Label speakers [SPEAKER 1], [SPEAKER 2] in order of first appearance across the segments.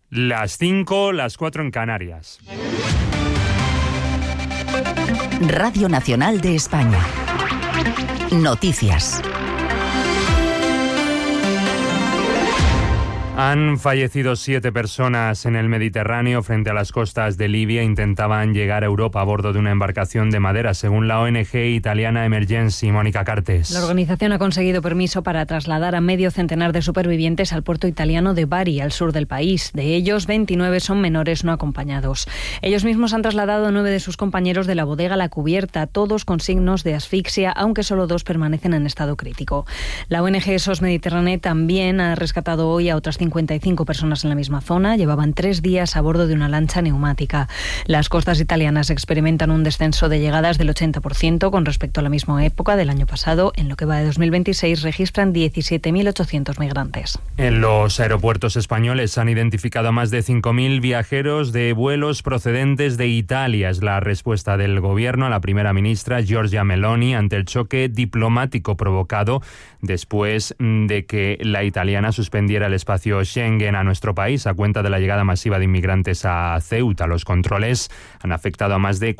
[SPEAKER 1] Las 5, las 4 en Canarias.
[SPEAKER 2] Radio Nacional de España. Noticias.
[SPEAKER 1] Han fallecido 7 personas en el Mediterráneo frente a las costas de Libia. Intentaban llegar a Europa a bordo de una embarcación de madera, según la ONG italiana Emergency. Mónica Cartes.
[SPEAKER 3] La organización ha conseguido permiso para trasladar a medio centenar de supervivientes al puerto italiano de Bari, al sur del país. De ellos, 29 son menores no acompañados. Ellos mismos han trasladado a 9 de sus compañeros de la bodega a la cubierta, todos con signos de asfixia, aunque solo 2 permanecen en estado crítico. La ONG SOS Mediterráneo también ha rescatado hoy a otras 55 personas en la misma zona. Llevaban 3 días a bordo de una lancha neumática. Las costas italianas experimentan un descenso de llegadas del 80% con respecto a la misma época del año pasado. En lo que va de 2026 registran 17.800 migrantes.
[SPEAKER 1] En los aeropuertos españoles han identificado a más de 5.000 viajeros de vuelos procedentes de Italia. Es la respuesta del gobierno a la primera ministra Giorgia Meloni ante el choque diplomático provocado después de que la italiana suspendiera el espacio Schengen a nuestro país a cuenta de la llegada masiva de inmigrantes a Ceuta. Los controles han afectado a más de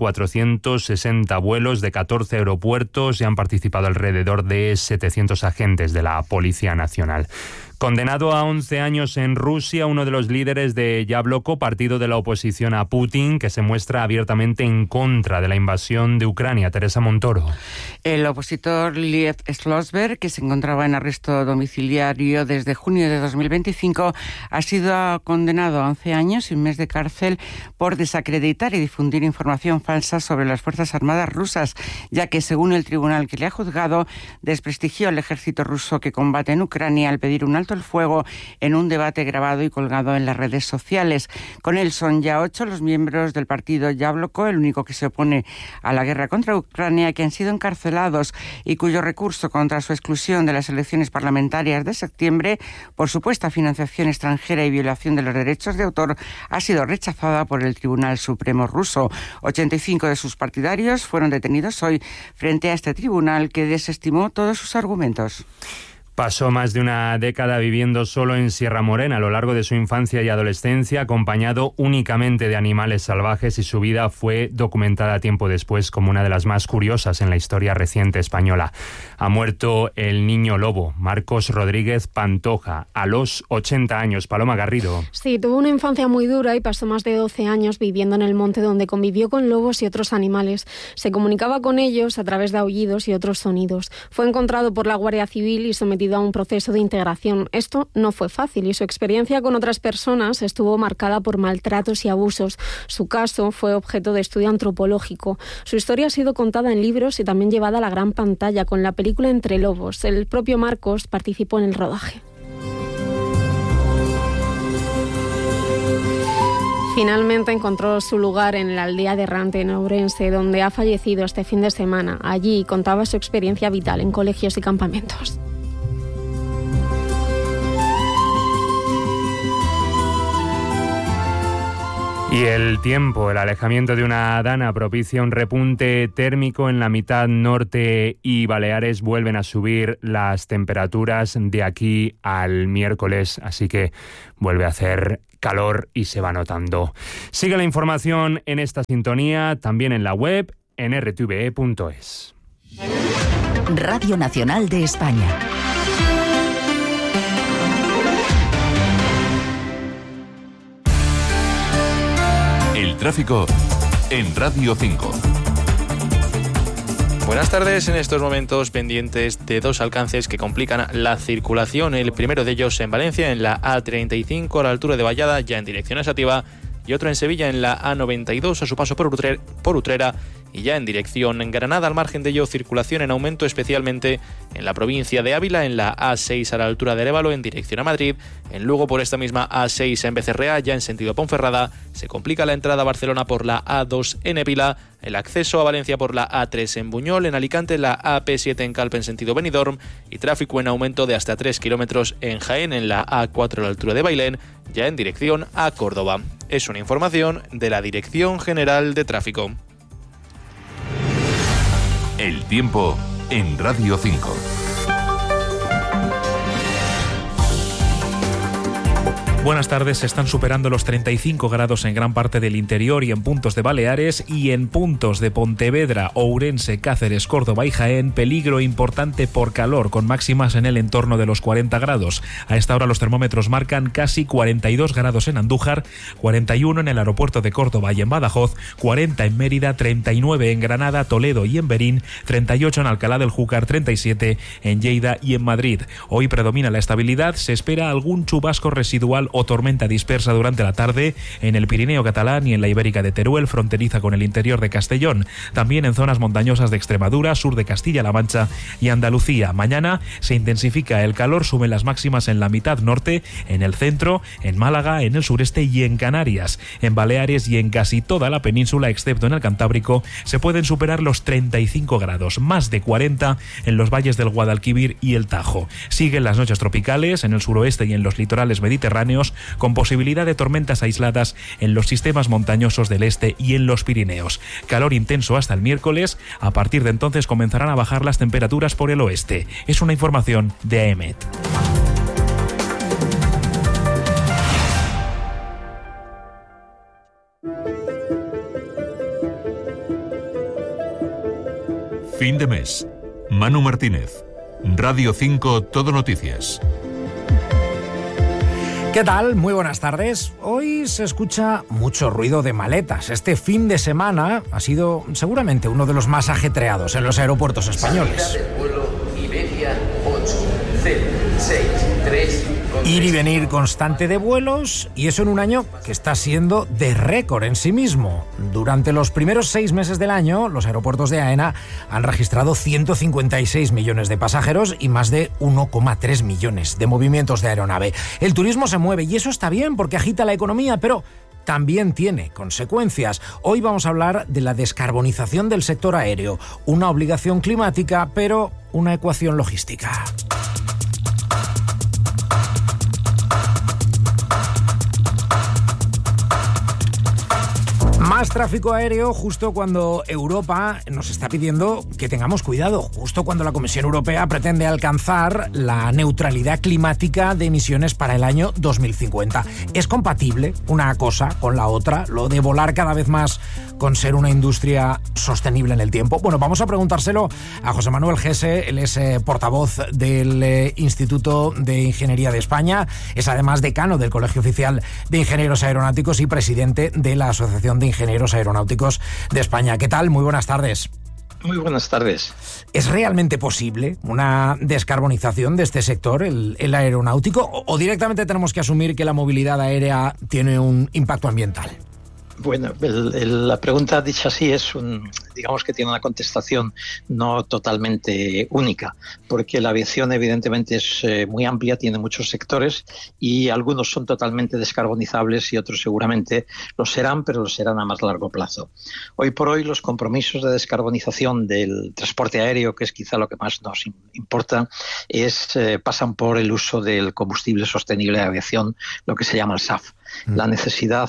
[SPEAKER 1] 460 vuelos de 14 aeropuertos y han participado alrededor de 700 agentes de la Policía Nacional. Condenado a 11 años en Rusia, uno de los líderes de Yabloko, partido de la oposición a Putin, que se muestra abiertamente en contra de la invasión de Ucrania. Teresa Montoro.
[SPEAKER 4] El opositor Liev Slosberg, que se encontraba en arresto domiciliario desde junio de 2025, ha sido condenado a 11 años y un mes de cárcel por desacreditar y difundir información falsa sobre las Fuerzas Armadas rusas, ya que, según el tribunal que le ha juzgado, desprestigió al ejército ruso que combate en Ucrania al pedir un alto el fuego en un debate grabado y colgado en las redes sociales. Con él son ya 8 los miembros del partido Yabloko, el único que se opone a la guerra contra Ucrania, que han sido encarcelados y cuyo recurso contra su exclusión de las elecciones parlamentarias de septiembre por supuesta financiación extranjera y violación de los derechos de autor ha sido rechazada por el Tribunal Supremo ruso. 85 de sus partidarios fueron detenidos hoy frente a este tribunal, que desestimó todos sus argumentos.
[SPEAKER 1] Pasó más de una década viviendo solo en Sierra Morena a lo largo de su infancia y adolescencia, acompañado únicamente de animales salvajes, y su vida fue documentada tiempo después como una de las más curiosas en la historia reciente española. Ha muerto el niño lobo, Marcos Rodríguez Pantoja, a los 80 años. Paloma Garrido.
[SPEAKER 5] Sí, tuvo una infancia muy dura y pasó más de 12 años viviendo en el monte, donde convivió con lobos y otros animales. Se comunicaba con ellos a través de aullidos y otros sonidos. Fue encontrado por la Guardia Civil y sometido a un proceso de integración. Esto no fue fácil y su experiencia con otras personas estuvo marcada por maltratos y abusos. Su caso fue objeto de estudio antropológico. Su historia ha sido contada en libros y también llevada a la gran pantalla con la película Entre Lobos. El propio Marcos participó en el rodaje. Finalmente encontró su lugar en la aldea de Errante, en Ourense, donde ha fallecido este fin de semana. Allí contaba su experiencia vital en colegios y campamentos.
[SPEAKER 1] Y el tiempo, el alejamiento de una dana propicia un repunte térmico en la mitad norte y Baleares. Vuelven a subir las temperaturas de aquí al miércoles, así que vuelve a hacer calor y se va notando. Sigue la información en esta sintonía, también en la web, en rtve.es.
[SPEAKER 2] Radio Nacional de España.
[SPEAKER 6] El tráfico en Radio 5.
[SPEAKER 7] Buenas tardes. En estos momentos pendientes de 2 alcances que complican la circulación. El primero de ellos en Valencia, en la A35 a la altura de Vallada, ya en dirección a Sativa, y otro en Sevilla, en la A92 a su paso por Utrera, y ya en dirección en Granada. Al margen de ello, circulación en aumento, especialmente en la provincia de Ávila, en la A6 a la altura de Arévalo en dirección a Madrid. En Lugo, por esta misma A6 en Becerrea, ya en sentido Ponferrada, se complica la entrada a Barcelona por la A2 en Épila, el acceso a Valencia por la A3 en Buñol, en Alicante la AP7 en Calpe en sentido Benidorm, y tráfico en aumento de hasta 3 kilómetros en Jaén, en la A4 a la altura de Bailén, ya en dirección a Córdoba. Es una información de la Dirección General de Tráfico.
[SPEAKER 6] El tiempo en Radio 5.
[SPEAKER 8] Buenas tardes. Se están superando los 35 grados en gran parte del interior y en puntos de Baleares, y en puntos de Pontevedra, Ourense, Cáceres, Córdoba y Jaén, peligro importante por calor, con máximas en el entorno de los 40 grados. A esta hora los termómetros marcan casi 42 grados en Andújar, 41 en el aeropuerto de Córdoba y en Badajoz, 40 en Mérida, 39 en Granada, Toledo y en Berín, 38 en Alcalá del Júcar, 37 en Lleida y en Madrid. Hoy predomina la estabilidad. Se espera algún chubasco residual o tormenta dispersa durante la tarde en el Pirineo catalán y en la Ibérica de Teruel, fronteriza con el interior de Castellón. También en zonas montañosas de Extremadura, sur de Castilla-La Mancha y Andalucía. Mañana se intensifica el calor, suben las máximas en la mitad norte, en el centro, en Málaga, en el sureste y en Canarias. En Baleares y en casi toda la península, excepto en el Cantábrico, se pueden superar los 35 grados, más de 40 en los valles del Guadalquivir y el Tajo. Siguen las noches tropicales en el suroeste y en los litorales mediterráneos, con posibilidad de tormentas aisladas en los sistemas montañosos del este y en los Pirineos. Calor intenso hasta el miércoles. A partir de entonces comenzarán a bajar las temperaturas por el oeste. Es una información de AEMET.
[SPEAKER 6] Fin de mes. Manu Martínez. Radio 5 Todo Noticias.
[SPEAKER 9] ¿Qué tal? Muy buenas tardes. Hoy se escucha mucho ruido de maletas. Este fin de semana ha sido seguramente uno de los más ajetreados en los aeropuertos españoles. Ir y venir constante de vuelos, y eso en un año que está siendo de récord en sí mismo. Durante los primeros 6 meses del año, los aeropuertos de AENA han registrado 156 millones de pasajeros y más de 1,3 millones de movimientos de aeronave. El turismo se mueve y eso está bien porque agita la economía, pero también tiene consecuencias. Hoy vamos a hablar de la descarbonización del sector aéreo, una obligación climática, pero una ecuación logística. Más tráfico aéreo justo cuando Europa nos está pidiendo que tengamos cuidado, justo cuando la Comisión Europea pretende alcanzar la neutralidad climática de emisiones para el año 2050. ¿Es compatible una cosa con la otra, lo de volar cada vez más con ser una industria sostenible en el tiempo? Bueno, vamos a preguntárselo a José Manuel Gese. Él es portavoz del Instituto de Ingeniería de España, es además decano del Colegio Oficial de Ingenieros Aeronáuticos y presidente de la Asociación de Ingenieros Aeronáuticos de España. ¿Qué tal? Muy buenas tardes.
[SPEAKER 10] Muy buenas tardes.
[SPEAKER 9] ¿Es realmente posible una descarbonización de este sector, el aeronáutico, o directamente tenemos que asumir que la movilidad aérea tiene un impacto ambiental?
[SPEAKER 10] Bueno, la pregunta dicha así digamos que tiene una contestación no totalmente única, porque la aviación evidentemente es muy amplia, tiene muchos sectores y algunos son totalmente descarbonizables y otros seguramente lo serán, pero lo serán a más largo plazo. Hoy por hoy los compromisos de descarbonización del transporte aéreo, que es quizá lo que más nos importa, pasan por el uso del combustible sostenible de aviación, lo que se llama el SAF. La necesidad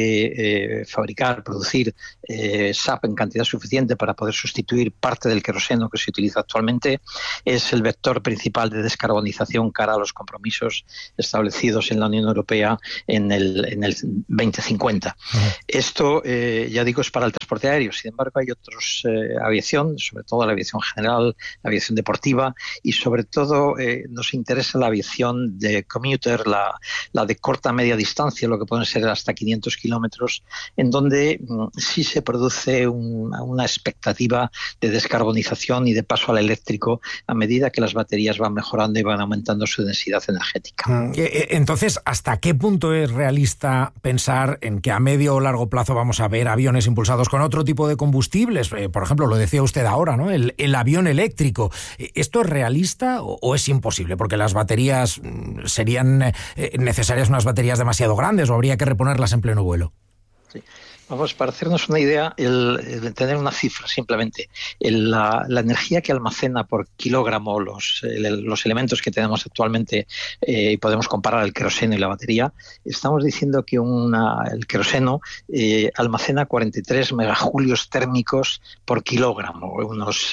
[SPEAKER 10] de producir SAF en cantidad suficiente para poder sustituir parte del queroseno que se utiliza actualmente es el vector principal de descarbonización cara a los compromisos establecidos en la Unión Europea en el 2050. Esto, ya digo, es para el transporte aéreo. Sin embargo, hay otros aviación, sobre todo la aviación general, la aviación deportiva y sobre todo nos interesa la aviación de commuter, la de corta media distancia, lo que pueden ser hasta 500 kilómetros, en donde sí se produce una expectativa de descarbonización y de paso al eléctrico a medida que las baterías van mejorando y van aumentando su densidad energética.
[SPEAKER 9] Entonces, ¿hasta qué punto es realista pensar en que a medio o largo plazo vamos a ver aviones impulsados con otro tipo de combustibles? Por ejemplo, lo decía usted ahora, ¿no? El avión eléctrico. ¿Esto es realista o es imposible? Porque las baterías serían necesarias unas baterías demasiado grandes o habría que reponerlas en pleno vuelo.
[SPEAKER 10] Sí. Vamos, para hacernos una idea, el tener una cifra simplemente, la energía que almacena por kilogramo los elementos que tenemos actualmente, y podemos comparar el queroseno y la batería, estamos diciendo que el queroseno almacena 43 megajulios térmicos por kilogramo, unos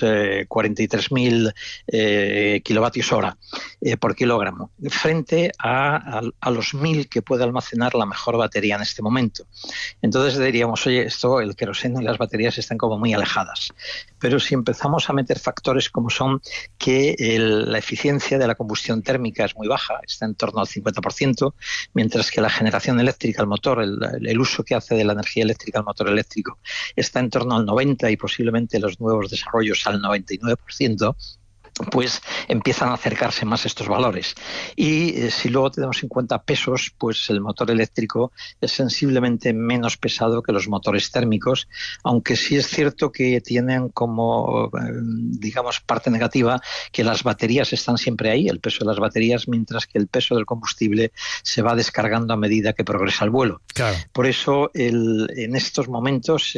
[SPEAKER 10] 43.000 kilovatios hora por kilogramo, frente a los 1.000 que puede almacenar la mejor batería en este momento. Entonces diríamos, oye, el queroseno y las baterías están como muy alejadas. Pero si empezamos a meter factores como son que la eficiencia de la combustión térmica es muy baja, está en torno al 50%, mientras que la generación eléctrica al motor, el uso que hace de la energía eléctrica al motor eléctrico, está en torno al 90% y posiblemente los nuevos desarrollos al 99%, pues empiezan a acercarse más estos valores. Y si luego tenemos en cuenta pesos, pues el motor eléctrico es sensiblemente menos pesado que los motores térmicos, aunque sí es cierto que tienen como, digamos, parte negativa que las baterías están siempre ahí, el peso de las baterías, mientras que el peso del combustible se va descargando a medida que progresa el vuelo.
[SPEAKER 9] Claro.
[SPEAKER 10] Por eso, en estos momentos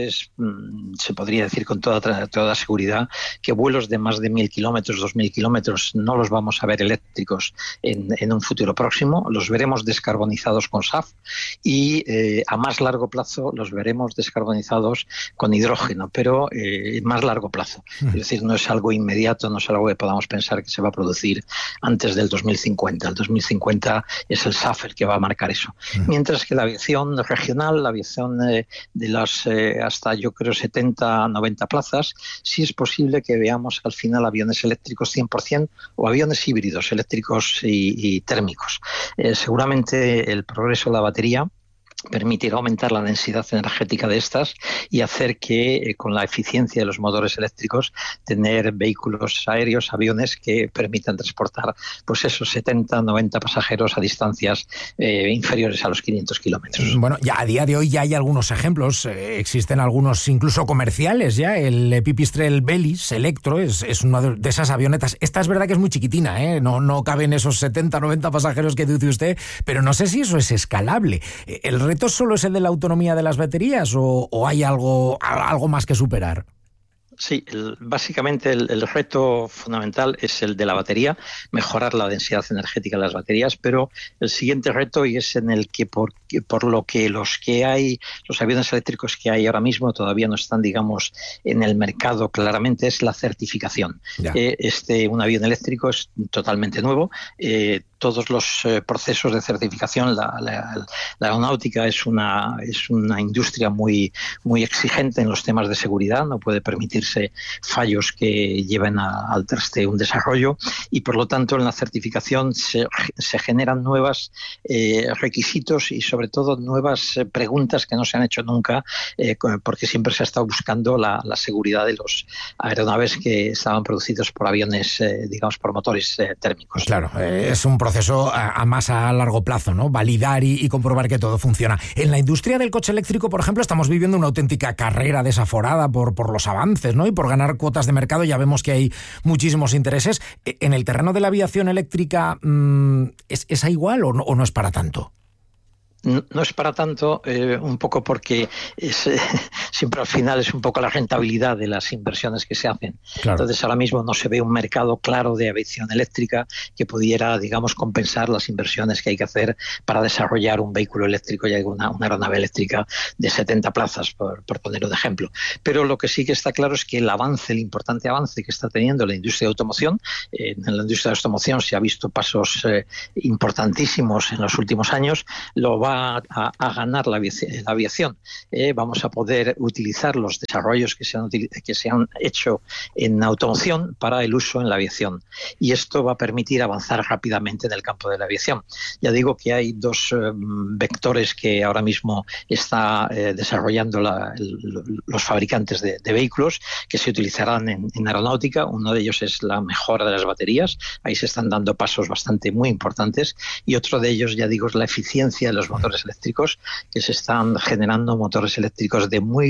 [SPEAKER 10] se podría decir con toda seguridad que vuelos de más de 1.000 kilómetros, 2.000 kilómetros, no los vamos a ver eléctricos en un futuro próximo, los veremos descarbonizados con SAF y a más largo plazo los veremos descarbonizados con hidrógeno, pero más largo plazo. Es decir, no es algo inmediato, no es algo que podamos pensar que se va a producir antes del 2050. El 2050 es el SAF el que va a marcar eso. Mientras que la aviación regional, la aviación de las hasta yo creo 70, 90 plazas, sí es posible que veamos al final aviones eléctricos 100% o aviones híbridos eléctricos y térmicos. Seguramente el progreso de la batería permitirá aumentar la densidad energética de estas y hacer que con la eficiencia de los motores eléctricos tener vehículos aéreos, aviones que permitan transportar pues esos 70, 90 pasajeros a distancias inferiores a los 500 kilómetros.
[SPEAKER 9] Bueno, ya a día de hoy ya hay algunos ejemplos, existen algunos incluso comerciales ya, el Pipistrel Velis Electro es una de esas avionetas. Esta es verdad que es muy chiquitina, no caben esos 70, 90 pasajeros que dice usted, pero no sé si eso es escalable. ¿El reto solo es el de la autonomía de las baterías o hay algo más que superar?
[SPEAKER 10] Sí, básicamente el reto fundamental es el de la batería, mejorar la densidad energética de las baterías, pero el siguiente reto, y es en el que por lo que los aviones eléctricos que hay ahora mismo todavía no están, digamos, en el mercado claramente, es la certificación. Un avión eléctrico es totalmente nuevo. Todos los procesos de certificación, la aeronáutica es una industria muy, muy exigente en los temas de seguridad, no puede permitirse fallos que lleven al traste un desarrollo, y por lo tanto en la certificación se generan nuevos requisitos y sobre todo nuevas preguntas que no se han hecho nunca, porque siempre se ha estado buscando la seguridad de los aeronaves que estaban producidos por aviones, digamos, por motores térmicos.
[SPEAKER 9] Claro, es un proceso más a largo plazo, ¿no? Validar y comprobar que todo funciona. En la industria del coche eléctrico, por ejemplo, estamos viviendo una auténtica carrera desaforada por los avances, ¿no? Y por ganar cuotas de mercado. Ya vemos que hay muchísimos intereses. ¿En el terreno de la aviación eléctrica es igual o no es para tanto?
[SPEAKER 10] No es para tanto, un poco porque siempre al final es un poco la rentabilidad de las inversiones que se hacen. Claro. Entonces ahora mismo no se ve un mercado claro de aviación eléctrica que pudiera, digamos, compensar las inversiones que hay que hacer para desarrollar un vehículo eléctrico y una aeronave eléctrica de 70 plazas, por ponerlo de ejemplo. Pero lo que sí que está claro es que el importante avance que está teniendo la industria de automoción, en la industria de automoción se ha visto pasos importantísimos en los últimos años, lo va a ganar la aviación. Vamos a poder utilizar los desarrollos que se han hecho en automoción para el uso en la aviación. Y esto va a permitir avanzar rápidamente en el campo de la aviación. Ya digo que hay dos vectores que ahora mismo está desarrollando los fabricantes de vehículos que se utilizarán en aeronáutica. Uno de ellos es la mejora de las baterías. Ahí se están dando pasos muy importantes. Y otro de ellos, ya digo, es la eficiencia de los motores eléctricos, que se están generando motores eléctricos de muy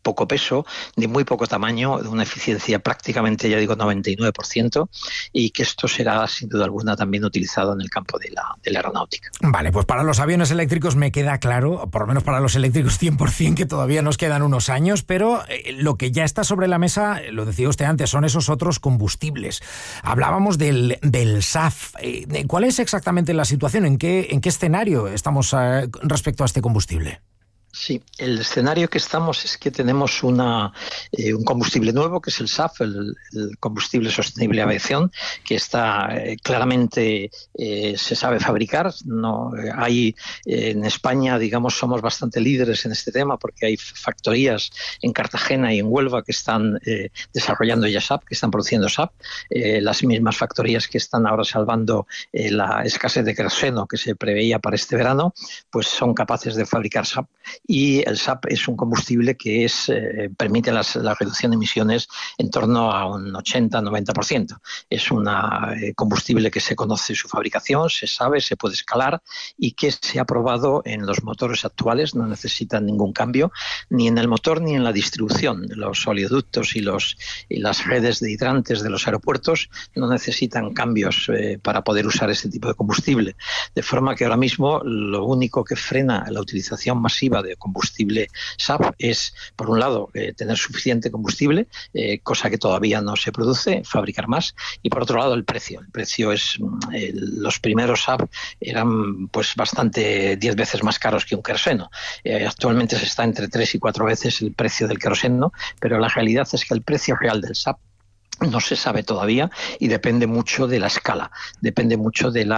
[SPEAKER 10] poco peso, de muy poco tamaño, de una eficiencia prácticamente, ya digo, 99%, y que esto será sin duda alguna también utilizado en el campo de la aeronáutica.
[SPEAKER 9] Vale, pues para los aviones eléctricos me queda claro, por lo menos para los eléctricos 100%, que todavía nos quedan unos años, pero lo que ya está sobre la mesa, lo decía usted antes, son esos otros combustibles. Hablábamos del SAF. ¿Cuál es exactamente la situación? ¿En qué escenario estamos respecto a este combustible?
[SPEAKER 10] Sí, el escenario que estamos es que tenemos un combustible nuevo, que es el SAF, el combustible sostenible de aviación, que está claramente se sabe fabricar. No hay en España, digamos, somos bastante líderes en este tema porque hay factorías en Cartagena y en Huelva que están desarrollando ya SAF, que están produciendo SAF. Las mismas factorías que están ahora salvando la escasez de queroseno que se preveía para este verano, pues son capaces de fabricar SAF. Y el SAF es un combustible que permite la reducción de emisiones en torno a un 80-90%. Es un combustible que se conoce su fabricación, se sabe, se puede escalar y que se ha probado en los motores actuales. No necesitan ningún cambio, ni en el motor ni en la distribución. Los oleoductos y las redes de hidrantes de los aeropuertos no necesitan cambios para poder usar este tipo de combustible. De forma que ahora mismo lo único que frena la utilización masiva de combustible SAF es, por un lado, tener suficiente combustible, cosa que todavía no se produce, fabricar más, y por otro lado el precio. El precio es, los primeros SAF eran pues bastante 10 veces más caros que un queroseno. Actualmente se está entre 3 y 4 veces el precio del queroseno, pero la realidad es que el precio real del SAF no se sabe todavía y depende mucho de la escala, depende mucho del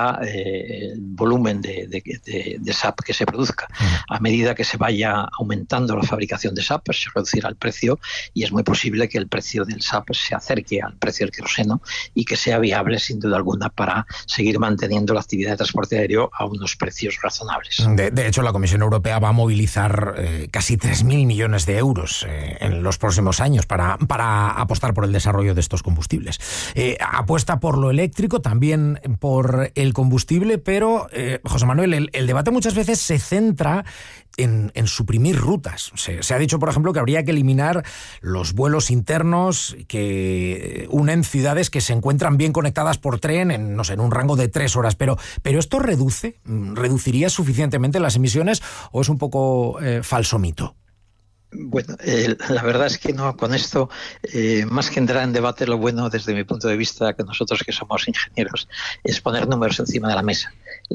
[SPEAKER 10] volumen de SAP que se produzca. A medida que se vaya aumentando la fabricación de SAP, se reducirá el precio y es muy posible que el precio del SAP se acerque al precio del queroseno y que sea viable sin duda alguna para seguir manteniendo la actividad de transporte aéreo a unos precios razonables.
[SPEAKER 9] De hecho, la Comisión Europea va a movilizar casi 3.000 millones de euros en los próximos años para apostar por el desarrollo de estos combustibles. Apuesta por lo eléctrico, también por el combustible, pero, José Manuel, el debate muchas veces se centra en suprimir rutas. Se ha dicho, por ejemplo, que habría que eliminar los vuelos internos que unen ciudades que se encuentran bien conectadas por tren en un rango de 3 horas. Pero ¿esto reduciría suficientemente las emisiones o es un poco falso mito?
[SPEAKER 10] Bueno, la verdad es que no, con esto, más que entrar en debate, lo bueno desde mi punto de vista, que nosotros que somos ingenieros, es poner números encima de la mesa.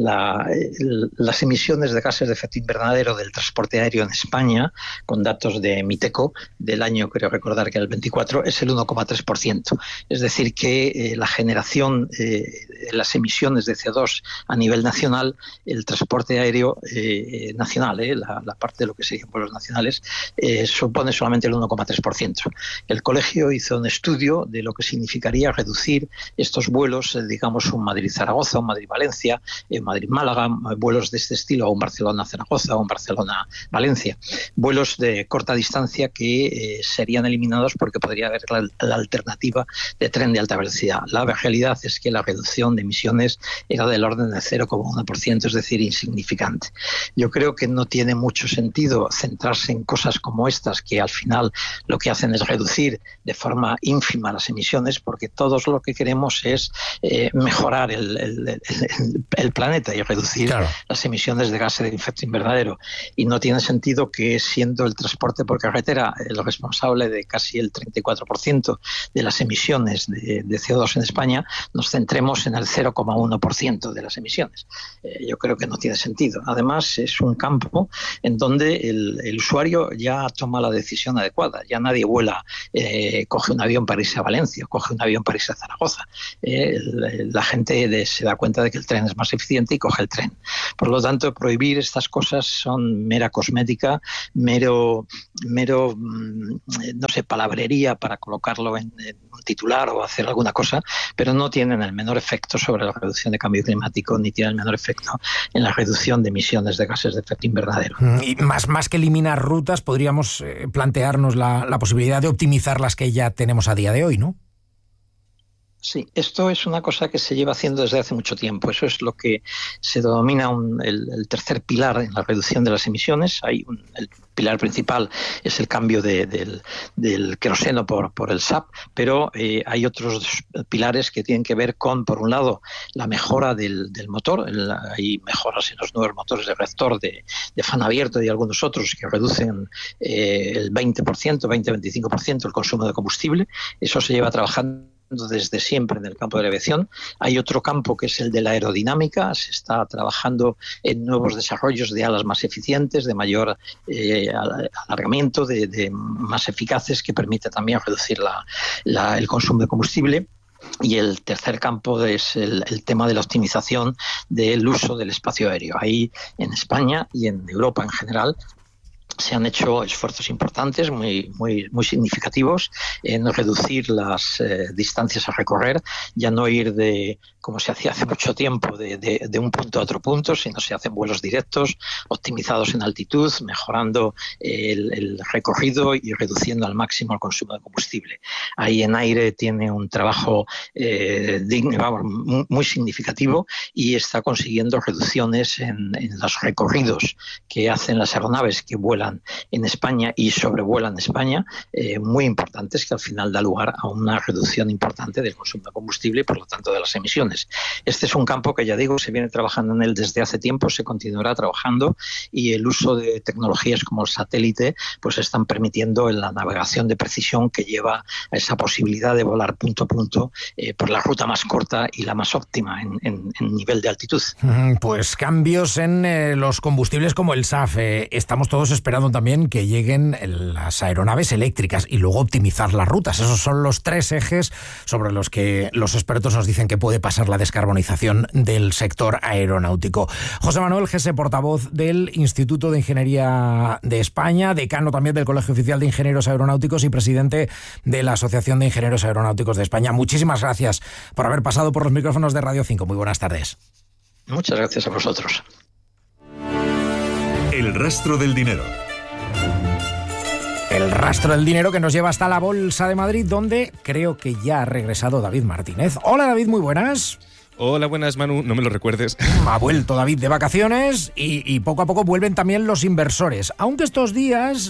[SPEAKER 10] Las emisiones de gases de efecto invernadero del transporte aéreo en España, con datos de Miteco, del año, creo recordar que era el 24, es el 1,3%. Es decir, que la generación, las emisiones de CO2 a nivel nacional, el transporte aéreo nacional, la parte de lo que serían vuelos nacionales, supone solamente el 1,3%. El colegio hizo un estudio de lo que significaría reducir estos vuelos, digamos un Madrid-Zaragoza, un Madrid-Valencia, Madrid-Málaga, vuelos de este estilo, o un Barcelona-Zaragoza o un Barcelona-Valencia. Vuelos de corta distancia que serían eliminados porque podría haber la alternativa de tren de alta velocidad. La realidad es que la reducción de emisiones era del orden de 0,1%, es decir, insignificante. Yo creo que no tiene mucho sentido centrarse en cosas como estas, que al final lo que hacen es reducir de forma ínfima las emisiones, porque todos lo que queremos es mejorar el planeta y reducir las emisiones de gases de efecto invernadero. Y no tiene sentido que, siendo el transporte por carretera el responsable de casi el 34% de las emisiones de CO2 en España, nos centremos en el 0,1% de las emisiones. Yo creo que no tiene sentido. Además, es un campo en donde el usuario ya toma la decisión adecuada. Ya nadie vuela, coge un avión para irse a Valencia, coge un avión para irse a Zaragoza. La gente se da cuenta de que el tren es más eficiente y coge el tren. Por lo tanto, prohibir estas cosas son mera cosmética, mero no sé, palabrería para colocarlo en un titular o hacer alguna cosa, pero no tienen el menor efecto sobre la reducción de cambio climático ni tienen el menor efecto en la reducción de emisiones de gases de efecto invernadero.
[SPEAKER 9] Y más que eliminar rutas, podríamos plantearnos la posibilidad de optimizar las que ya tenemos a día de hoy, ¿no?
[SPEAKER 10] Sí, esto es una cosa que se lleva haciendo desde hace mucho tiempo. Eso es lo que se denomina el tercer pilar en la reducción de las emisiones. El pilar principal es el cambio del queroseno por el SAF, pero hay otros pilares que tienen que ver con, por un lado, la mejora del motor. Hay mejoras en los nuevos motores de reactor de fan abierto y algunos otros que reducen el 20-25% el consumo de combustible. Eso se lleva trabajando desde siempre en el campo de la aviación. Hay otro campo que es el de la aerodinámica. Se está trabajando en nuevos desarrollos de alas más eficientes, de mayor alargamiento, de más eficaces, que permite también reducir el consumo de combustible. Y el tercer campo es el tema de la optimización del uso del espacio aéreo. Ahí en España y en Europa en general se han hecho esfuerzos importantes, muy significativos, en reducir las distancias a recorrer, ya no ir como se hacía hace mucho tiempo, de un punto a otro punto, sino se hacen vuelos directos, optimizados en altitud, mejorando el recorrido y reduciendo al máximo el consumo de combustible. Ahí en aire tiene un trabajo muy significativo y está consiguiendo reducciones en los recorridos que hacen las aeronaves que vuelan en España y sobrevuelan España, muy importantes, que al final da lugar a una reducción importante del consumo de combustible y por lo tanto de las emisiones. Este es un campo que, ya digo, se viene trabajando en él desde hace tiempo, se continuará trabajando, y el uso de tecnologías como el satélite pues están permitiendo la navegación de precisión que lleva a esa posibilidad de volar punto a punto por la ruta más corta y la más óptima en nivel de altitud.
[SPEAKER 9] Pues cambios en los combustibles como el SAF. Estamos todos esperando también que lleguen las aeronaves eléctricas y luego optimizar las rutas. Esos son los tres ejes sobre los que los expertos nos dicen que puede pasar la descarbonización del sector aeronáutico. José Manuel Gese, portavoz del Instituto de Ingeniería de España, decano también del Colegio Oficial de Ingenieros Aeronáuticos y presidente de la Asociación de Ingenieros Aeronáuticos de España. Muchísimas gracias por haber pasado por los micrófonos de Radio 5. Muy buenas tardes.
[SPEAKER 10] Muchas gracias a vosotros.
[SPEAKER 6] El rastro del dinero.
[SPEAKER 9] El rastro del dinero que nos lleva hasta la Bolsa de Madrid, donde creo que ya ha regresado David Martínez. Hola David, muy buenas.
[SPEAKER 11] Hola, buenas Manu, no me lo recuerdes.
[SPEAKER 9] Ha vuelto David de vacaciones y poco a poco vuelven también los inversores. Aunque estos días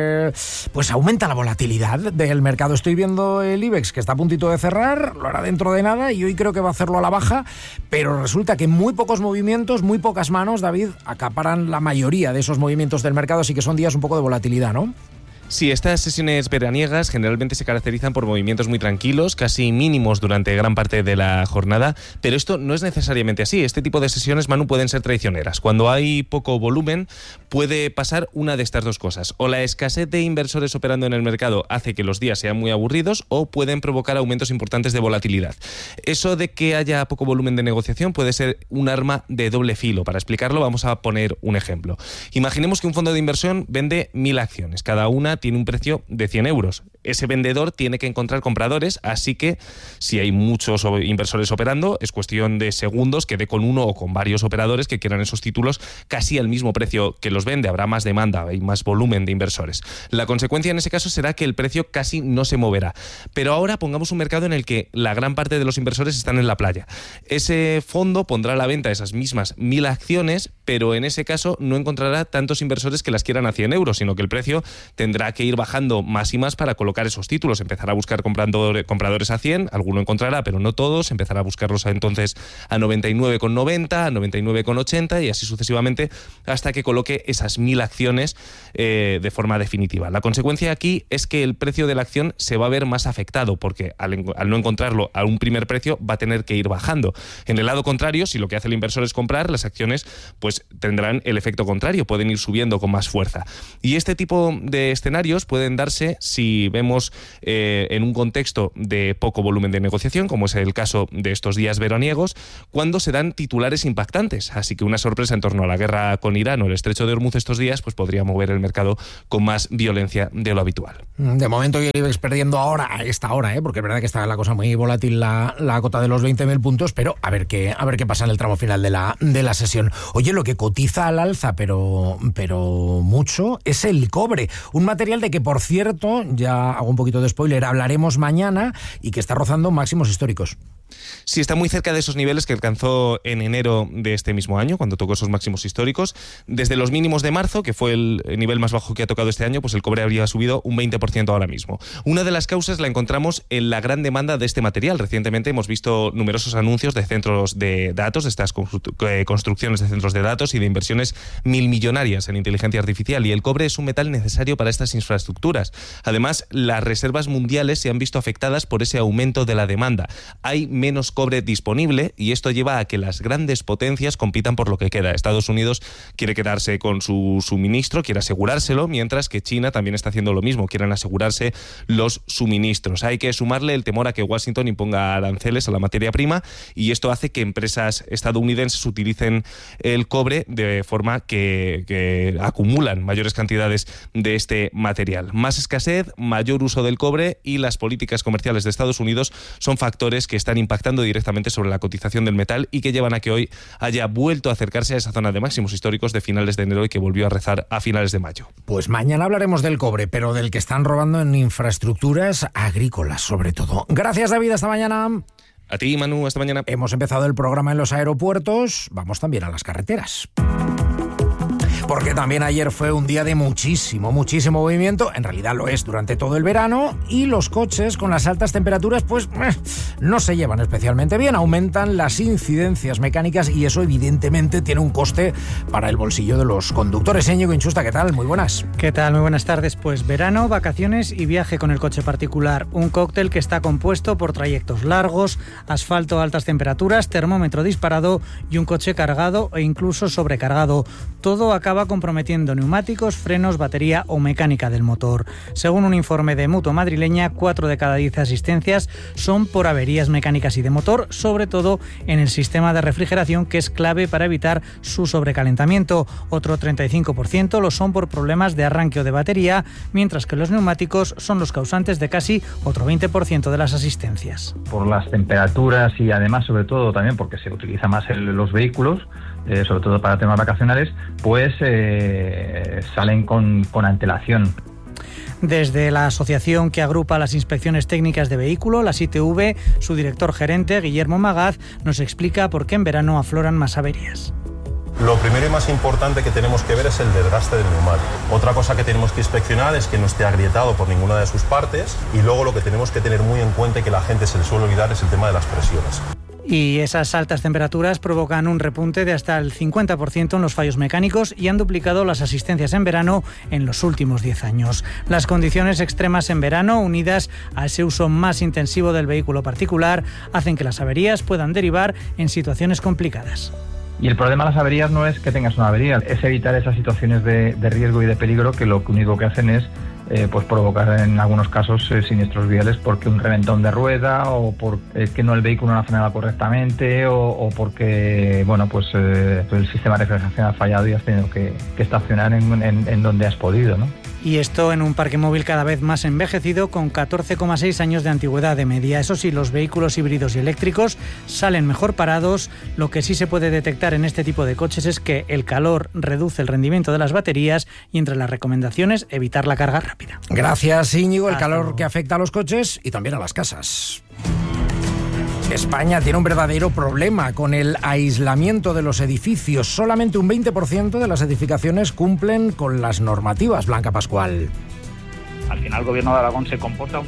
[SPEAKER 9] pues aumenta la volatilidad del mercado. Estoy viendo el IBEX que está a puntito de cerrar, lo hará dentro de nada y hoy creo que va a hacerlo a la baja, pero resulta que muy pocos movimientos, muy pocas manos, David, acaparan la mayoría de esos movimientos del mercado, así que son días un poco de volatilidad, ¿no?
[SPEAKER 11] Sí, estas sesiones veraniegas generalmente se caracterizan por movimientos muy tranquilos, casi mínimos durante gran parte de la jornada, pero esto no es necesariamente así. Este tipo de sesiones, Manu, pueden ser traicioneras. Cuando hay poco volumen, puede pasar una de estas dos cosas. O la escasez de inversores operando en el mercado hace que los días sean muy aburridos, o pueden provocar aumentos importantes de volatilidad. Eso de que haya poco volumen de negociación puede ser un arma de doble filo. Para explicarlo, vamos a poner un ejemplo. Imaginemos que un fondo de inversión vende 1.000 acciones. Cada una tiene un precio de 100 euros. Ese vendedor tiene que encontrar compradores, así que si hay muchos inversores operando, es cuestión de segundos que dé con uno o con varios operadores que quieran esos títulos casi al mismo precio que los vende. Habrá más demanda, hay más volumen de inversores. La consecuencia en ese caso será que el precio casi no se moverá. Pero ahora pongamos un mercado en el que la gran parte de los inversores están en la playa. Ese fondo pondrá a la venta esas mismas 1.000 acciones, pero en ese caso no encontrará tantos inversores que las quieran a 100 euros, sino que el precio tendrá que ir bajando más y más para colocar esos títulos. Empezará a buscar compradores a 100, alguno encontrará, pero no todos. Empezará a buscarlos entonces a 99,90, a 99,80 y así sucesivamente hasta que coloque esas 1.000 acciones de forma definitiva. La consecuencia aquí es que el precio de la acción se va a ver más afectado porque al no encontrarlo a un primer precio va a tener que ir bajando. En el lado contrario, si lo que hace el inversor es comprar, las acciones pues tendrán el efecto contrario, pueden ir subiendo con más fuerza. Y este tipo de escenarios pueden darse si vemos en un contexto de poco volumen de negociación, como es el caso de estos días veraniegos, cuando se dan titulares impactantes. Así que una sorpresa en torno a la guerra con Irán o el estrecho de Hormuz estos días pues podría mover el mercado con más violencia de lo habitual. De momento el IBEX perdiendo ahora, a esta hora, porque es verdad que está la cosa muy volátil, la cota de los 20.000 puntos, pero a ver qué pasa en el tramo final de la sesión. Oye, lo que cotiza al alza, pero mucho, es el cobre. Un material de que, por cierto, ya
[SPEAKER 9] hago un poquito de spoiler, hablaremos mañana y que está rozando máximos históricos.
[SPEAKER 11] Sí, está muy cerca de esos niveles que alcanzó en enero de este mismo año, cuando tocó esos máximos históricos. Desde los mínimos de marzo, que fue el nivel más bajo que ha tocado este año, pues el cobre habría subido un 20% ahora mismo. Una de las causas la encontramos en la gran demanda de este material. Recientemente hemos visto numerosos anuncios de centros de datos, de estas construcciones de centros de datos y de inversiones milmillonarias en inteligencia artificial, y el cobre es un metal necesario para estas infraestructuras. Además, las reservas mundiales se han visto afectadas por ese aumento de la demanda. Hay menos cobre disponible y esto lleva a que las grandes potencias compitan por lo que queda. Estados Unidos quiere quedarse con su suministro, quiere asegurárselo, mientras que China también está haciendo lo mismo, quieren asegurarse los suministros. Hay que sumarle el temor a que Washington imponga aranceles a la materia prima, y esto hace que empresas estadounidenses utilicen el cobre de forma que acumulan mayores cantidades de este material. Más escasez, mayor uso del cobre, y las políticas comerciales de Estados Unidos son factores que están impactando directamente sobre la cotización del metal y que llevan a que hoy haya vuelto a acercarse a esa zona de máximos históricos de finales de enero y que volvió a rezar a finales de mayo.
[SPEAKER 9] Pues mañana hablaremos del cobre, pero del que están robando en infraestructuras agrícolas sobre todo. Gracias, David, hasta mañana.
[SPEAKER 11] A ti, Manu, hasta mañana.
[SPEAKER 9] Hemos empezado el programa en los aeropuertos, vamos también a las carreteras. Porque también ayer fue un día de muchísimo movimiento, en realidad lo es durante todo el verano, y los coches con las altas temperaturas pues no se llevan especialmente bien, aumentan las incidencias mecánicas y eso evidentemente tiene un coste para el bolsillo de los conductores. Íñigo Inchusta, ¿qué tal? Muy buenas.
[SPEAKER 12] ¿Qué tal? Muy buenas tardes. Pues verano, vacaciones y viaje con el coche particular. Un cóctel que está compuesto por trayectos largos, asfalto a altas temperaturas, termómetro disparado y un coche cargado e incluso sobrecargado. Todo acaba comprometiendo neumáticos, frenos, batería o mecánica del motor. Según un informe de Mutua madrileña, 4 de cada 10 asistencias son por averías mecánicas y de motor, sobre todo en el sistema de refrigeración, que es clave para evitar su sobrecalentamiento. Otro 35% lo son por problemas de arranque o de batería, mientras que los neumáticos son los causantes de casi otro 20% de las asistencias.
[SPEAKER 13] Por las temperaturas y además, sobre todo, también porque se utiliza más los vehículos, sobre todo para temas vacacionales, pues salen con antelación.
[SPEAKER 12] Desde la asociación que agrupa las inspecciones técnicas de vehículo, la ITV, su director gerente, Guillermo Magaz, nos explica por qué en verano afloran más averías.
[SPEAKER 14] Lo primero y más importante que tenemos que ver es el desgaste del neumático. Otra cosa que tenemos que inspeccionar es que no esté agrietado por ninguna de sus partes, y luego lo que tenemos que tener muy en cuenta y que la gente se le suele olvidar es el tema de las presiones.
[SPEAKER 12] Y esas altas temperaturas provocan un repunte de hasta el 50% en los fallos mecánicos y han duplicado las asistencias en verano en los últimos 10 años. Las condiciones extremas en verano, unidas a ese uso más intensivo del vehículo particular, hacen que las averías puedan derivar en situaciones complicadas.
[SPEAKER 13] Y el problema de las averías no es que tengas una avería, es evitar esas situaciones de riesgo y de peligro que lo único que hacen es pues provocar en algunos casos siniestros viales, porque un reventón de rueda o porque el vehículo no ha frenado correctamente o porque el sistema de refrigeración ha fallado y has tenido que estacionar en donde has podido, ¿no?
[SPEAKER 12] Y esto en un parque móvil cada vez más envejecido, con 14,6 años de antigüedad de media. Eso sí, los vehículos híbridos y eléctricos salen mejor parados. Lo que sí se puede detectar en este tipo de coches es que el calor reduce el rendimiento de las baterías y entre las recomendaciones, evitar la carga rápida.
[SPEAKER 9] Gracias, Íñigo. El calor que afecta a los coches y también a las casas. España tiene un verdadero problema con el aislamiento de los edificios. Solamente un 20% de las edificaciones cumplen con las normativas. Blanca Pascual.
[SPEAKER 15] Al final el Gobierno de Aragón se comporta.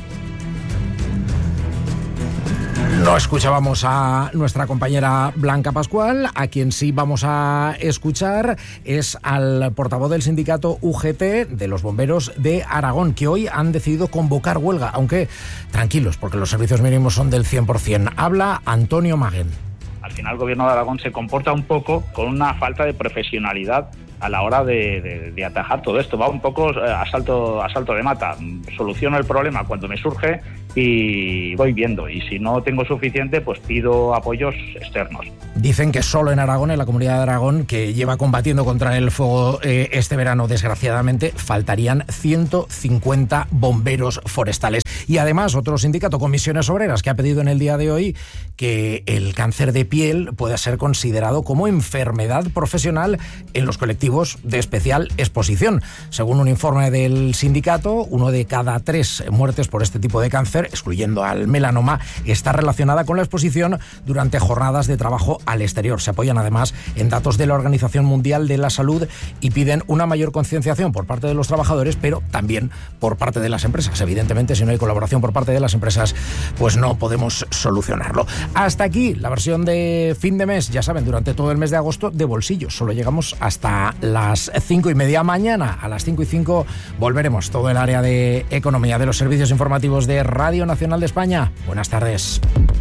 [SPEAKER 9] No escuchábamos a nuestra compañera Blanca Pascual. A quien sí vamos a escuchar es al portavoz del sindicato UGT de los bomberos de Aragón, que hoy han decidido convocar huelga, aunque tranquilos, porque los servicios mínimos son del 100%. Habla Antonio Maguen.
[SPEAKER 15] Al final el Gobierno de Aragón se comporta un poco con una falta de profesionalidad a la hora de atajar todo esto. Va un poco a salto de mata. Soluciono el problema cuando me surge y voy viendo. Y si no tengo suficiente, pues pido apoyos externos.
[SPEAKER 9] Dicen que solo en Aragón, en la comunidad de Aragón, que lleva combatiendo contra el fuego este verano, desgraciadamente, faltarían 150 bomberos forestales. Y además, otro sindicato, Comisiones Obreras, que ha pedido en el día de hoy que el cáncer de piel pueda ser considerado como enfermedad profesional en los colectivos motivos de especial exposición. Según un informe del sindicato, 1 de cada 3 muertes por este tipo de cáncer, excluyendo al melanoma, está relacionada con la exposición durante jornadas de trabajo al exterior. Se apoyan además en datos de la Organización Mundial de la Salud y piden una mayor concienciación por parte de los trabajadores, pero también por parte de las empresas. Evidentemente, si no hay colaboración por parte de las empresas, pues no podemos solucionarlo. Hasta aquí la versión de fin de mes, ya saben, durante todo el mes de agosto de bolsillo. Solo llegamos hasta las 5:30. Mañana a las 5:05 volveremos todo el área de economía de los servicios informativos de Radio Nacional de España. Buenas tardes.